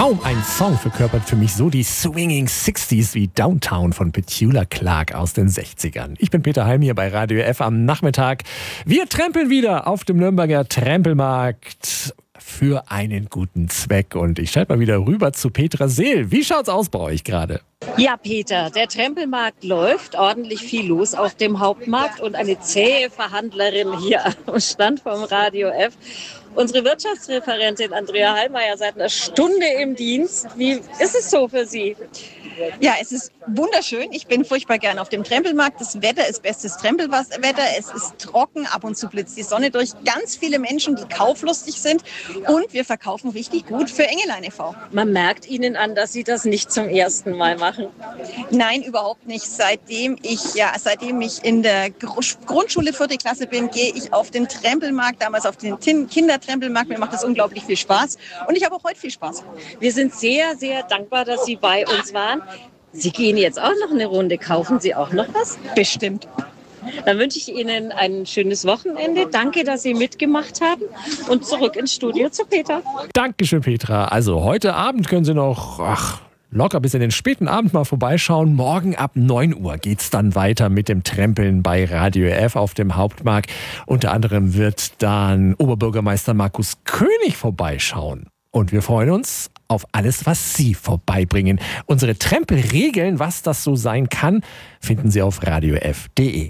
Kaum ein Song verkörpert für mich so die Swinging 60s wie Downtown von Petula Clark aus den 60ern. Ich bin Peter Heim hier bei Radio F am Nachmittag. Wir trampeln wieder auf dem Nürnberger Trampelmarkt für einen guten Zweck. Und ich schalte mal wieder rüber zu Petra Seel. Wie schaut's aus bei euch gerade? Ja, Peter, der Trampelmarkt läuft, ordentlich viel los auf dem Hauptmarkt und eine zähe Verhandlerin hier am Stand vom Radio F. Unsere Wirtschaftsreferentin Andrea Hallmeier seit einer Stunde im Dienst. Wie ist es so für Sie? Ja, es ist wunderschön. Ich bin furchtbar gern auf dem Trampelmarkt. Das Wetter ist bestes Trampelwetter. Es ist trocken, ab und zu blitzt die Sonne durch. Ganz viele Menschen, die kauflustig sind. Und wir verkaufen richtig gut für Engelein e.V. Man merkt Ihnen an, dass Sie das nicht zum ersten Mal machen. Nein, überhaupt nicht. Seitdem ich in der Grundschule 4. Klasse bin, gehe ich auf den Trampelmarkt, damals auf den Kindertrampelmarkt. Mir macht das unglaublich viel Spaß. Und ich habe auch heute viel Spaß. Wir sind sehr, sehr dankbar, dass Sie bei uns waren. Sie gehen jetzt auch noch eine Runde. Kaufen Sie auch noch was? Bestimmt. Dann wünsche ich Ihnen ein schönes Wochenende. Danke, dass Sie mitgemacht haben. Und zurück ins Studio zu Peter. Dankeschön, Petra. Also heute Abend können Sie noch locker bis in den späten Abend mal vorbeischauen. Morgen ab 9 Uhr geht's dann weiter mit dem Trampeln bei Radio F auf dem Hauptmarkt. Unter anderem wird dann Oberbürgermeister Markus König vorbeischauen. Und wir freuen uns auf alles, was Sie vorbeibringen. Unsere Trampelregeln, was das so sein kann, finden Sie auf radiof.de.